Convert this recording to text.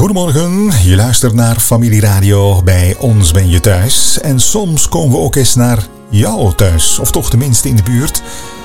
Goedemorgen, je luistert naar Familieradio. Bij ons ben je thuis. En soms komen we ook eens naar jou thuis. Of toch tenminste in de buurt.